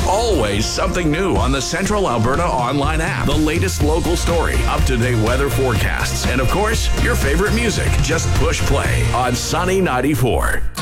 Always something new on the Central Alberta online app. The latest local story, up-to-date weather forecasts, and of course, your favorite music. Just push play on Sunny 94.